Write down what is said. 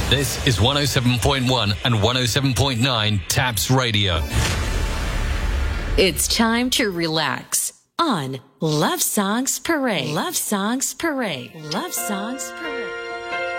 This is 107.1 and 107.9 Taps Radio. It's time to relax on Love Songs Parade. Love Songs Parade. Love Songs Parade.